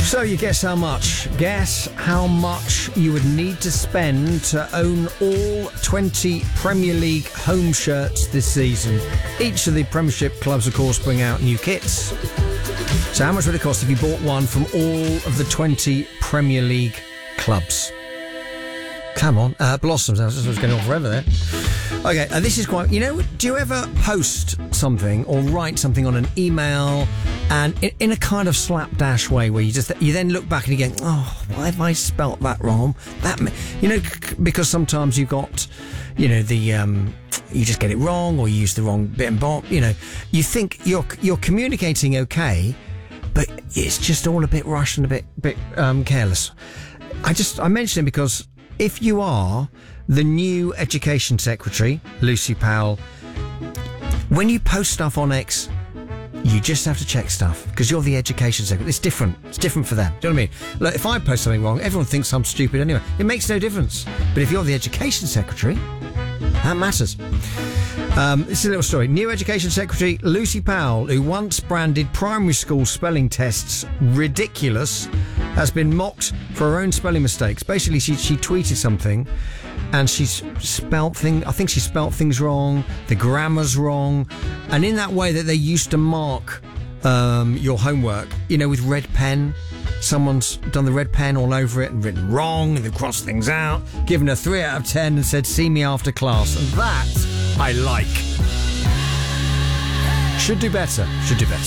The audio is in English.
So you guess how much? Guess how much you would need to spend to own all 20 Premier League home shirts this season. Each of the Premiership clubs, of course, bring out new kits. So how much would it cost if you bought one from all of the 20 Premier League clubs? Come on, Blossoms. I was going on forever there. Okay, this is quite... You know, do you ever post something or write something on an email and in a kind of slapdash way where you then look back and you go, oh, why have I spelt that wrong? Because sometimes you've got, you just get it wrong or you use the wrong bit and bob. You think you're communicating okay, but it's just all a bit rushed and a bit careless. I mention it because if you are the new Education Secretary, Lucy Powell, when you post stuff on X, you just have to check stuff because you're the Education Secretary. It's different. It's different for them. Do you know what I mean? Look, if I post something wrong, everyone thinks I'm stupid anyway. It makes no difference. But if you're the Education Secretary, that matters. It's a little story. New Education Secretary Lucy Powell, who once branded primary school spelling tests ridiculous, has been mocked for her own spelling mistakes. Basically, she tweeted something and she spelt things wrong, the grammar's wrong, and in that way that they used to mark your homework, with red pen. Someone's done the red pen all over it and written wrong and they've crossed things out, given a 3 out of 10 and said, see me after class. And that I like. Should do better.